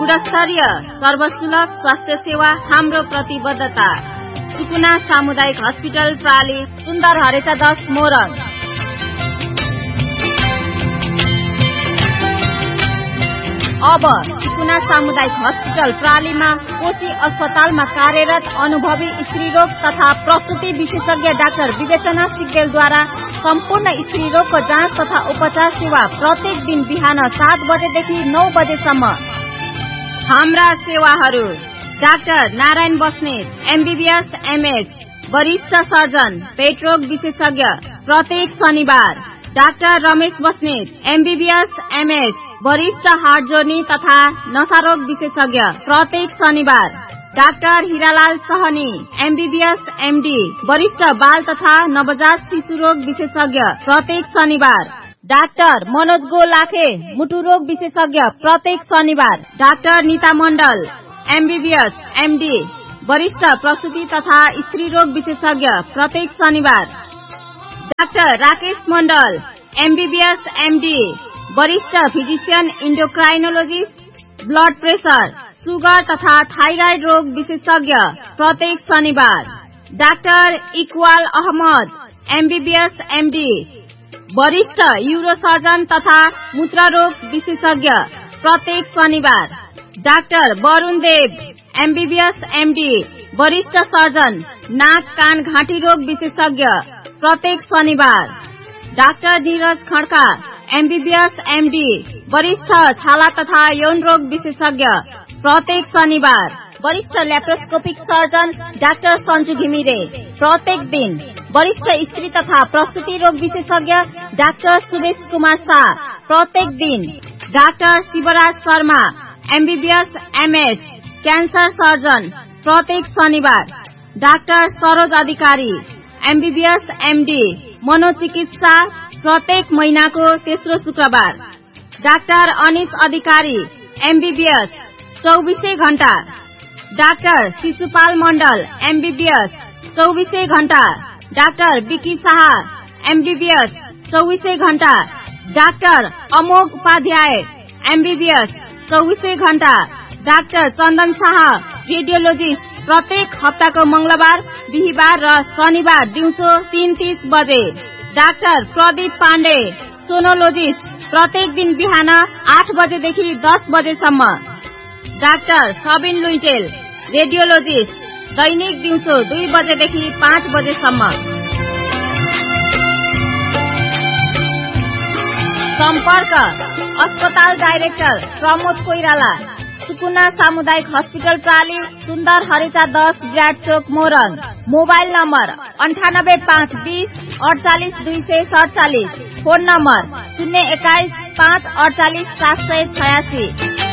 गुणस्तरीय सर्वसुलभ स्वास्थ्य सेवा हाम्रो प्रतिबद्धता। सुकुना सामुदायिक हस्पिटल प्राली, सुन्दर हरेचा 10 मोरङ। अब सुकुना सामुदायिक हस्पिटल प्रालीमा कोशी अस्पतालमा कार्यरत अनुभवी स्त्रीरोग तथा प्रसुति विशेषज्ञ डाक्टर विवेचना सिग्देलद्वारा सम्पूर्ण स्त्रीरोगको जाँच तथा उपचार सेवा प्रत्येक दिन बिहान 7 बजेदेखि 9 बजेसम्म। हाम्रा सेवाहरू: doctor Narayan Basnet MBBS MS, वरिष्ठ सर्जन पेटरोग विशेषज्ञ, प्रत्येक शनिबार। Doctor Ramesh Basnet MBBS MS, वरिष्ठ हार्ट जोर्नी तथा नशारोग विशेषज्ञ, प्रत्येक शनिबार। Doctor Hiralal Sahni MBBS MD, वरिष्ठ बाल तथा नवजात शिशु रोग विशेषज्ञ, प्रत्येक शनिबार। डाक्टर मनोज गोलाखे मुटु रोग विशेषज्ञ, प्रत्येक शनिबार। डाक्टर नीता मण्डल एमबीबीएस एमडी, वरिष्ठ प्रसूति तथा स्त्री रोग विशेषज्ञ, प्रत्येक शनिबार। डाक्टर राकेश मण्डल एमबीबीएस एमडी, वरिष्ठ फिजिशियन इन्डोक्राइनोलोजिस्ट, ब्लड प्रेशर, सुगर तथा थाइराइड रोग विशेषज्ञ, प्रत्येक शनिबार। Doctor Iqbal Ahmad MBBS MD, वरिष्ठ यूरोसर्जन तथा मूत्र रोग विशेषज्ञ, प्रत्येक शनिबार। डाक्टर वरुण देव एमबीबीएस एमडी, वरिष्ठ सर्जन नाक कान घाँटी रोग विशेषज्ञ, प्रत्येक शनिबार। Doctor Neeraj Khadka MBBS MD, वरिष्ठ छाला तथा यौन रोग विशेषज्ञ, प्रत्येक शनिबार। वरिष्ठ laparoscopic surgeon doctor Sanju Ghimire, प्रत्येक दिन। वरिष्ठ स्त्री तथा प्रसूति रोग विशेषज्ञ डाक्टर सुरेश कुमार शाह, प्रत्येक दिन। Doctor Shivraj Sharma MBBS MS, cancer surgeon, प्रत्येक शनिबार। डाक्टर सरोज अधिकारी एमबीबीएस एमडी, मनोचिकित्सा, प्रत्येक महिनाको तेस्रो शुक्रबार। डाक्टर अनिश अधिकारी एमबीबीएस, 24 घण्टा। डाक्टर शिशुपाल मण्डल एमबीबीएस, 24 घण्टा। डाक्टर विकी शाह एमबीबीएस, 24 घण्टा। डाक्टर अमोघ उपाध्याय एमबीबीएस, 24 घण्टा। डाक्टर चन्दन शाह रेडियोलोजिस्ट, प्रत्येक हप्ताको मंगलबार, बिहीबार र शनिबार दिउँसो 3:30 बजे। डाक्टर प्रदीप पाण्डे सोनोलोजिस्ट, प्रत्येक दिन बिहान 8 बजेदेखि 10 बजेसम्म। डाक्टर सबिन लुइटेल रेडियोलोजिस्ट, दैनिक दिउँसो 2 बजेदेखि 5 बजेसम्म। सम्पर्क: अस्पताल डाइरेक्टर प्रमोद कोइराला, सुकुना सामुदायिक हस्पिटल प्राली, सुन्दर हरेचा 10, विराट चोक Morang. Mobile number 9852 48 247, phone number 021 5 48 786।